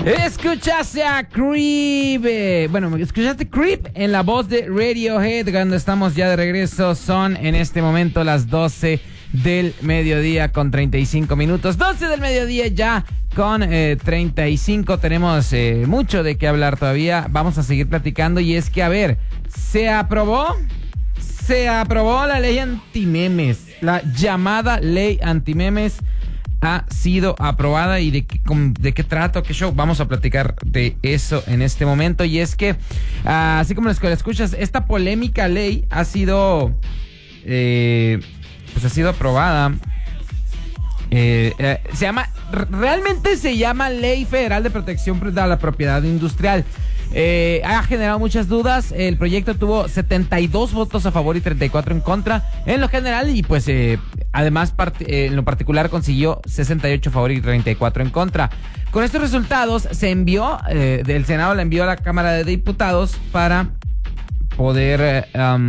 Escuchaste a Creep. Bueno, escuchaste Creep en la voz de Radiohead. Cuando estamos ya de regreso, son en este momento las 12 del mediodía con 35 minutos. 12 del mediodía ya con 35. Tenemos mucho de qué hablar todavía. Vamos a seguir platicando. Y es que, a ver, se aprobó la ley antimemes. La llamada ley antimemes ha sido aprobada. ¿Y de qué trata? ¿Qué show? Vamos a platicar de eso en este momento. Y es que, así como lo escuchas, esta polémica ley ha sido ha sido aprobada. Realmente se llama Ley Federal de Protección de la Propiedad Industrial. Ha generado muchas dudas. El proyecto tuvo 72 votos a favor y 34 en contra en lo general, y pues además en lo particular consiguió 68 a favor y 34 en contra. Con estos resultados se envió, del Senado la envió a la Cámara de Diputados para poder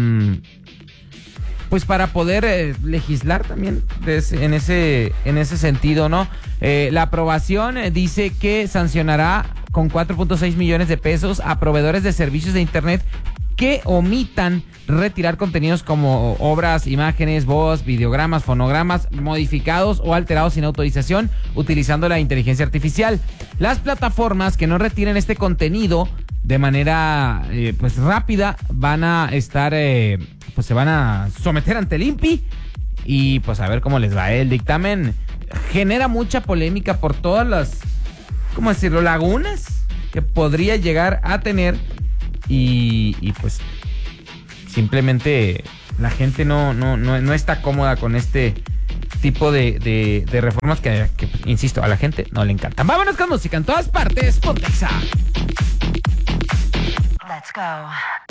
legislar también en ese sentido, ¿no? La aprobación dice que sancionará con 4.6 millones de pesos a proveedores de servicios de internet que omitan retirar contenidos como obras, imágenes, voz, videogramas, fonogramas modificados o alterados sin autorización utilizando la inteligencia artificial. Las plataformas que no retiren este contenido de manera rápida van a estar se van a someter ante el INPI y pues a ver cómo les va. El dictamen genera mucha polémica por todas las, ¿cómo decirlo?, lagunas que podría llegar a tener y pues simplemente la gente no está cómoda con este tipo de reformas que, insisto, a la gente no le encantan. Vámonos con música en todas partes. Ponte Exa. Let's go.